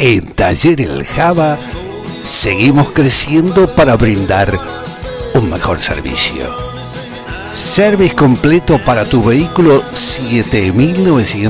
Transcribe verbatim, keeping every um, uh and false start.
En Taller El Java seguimos creciendo para brindar un mejor servicio. Service completo para tu vehículo siete mil novecientos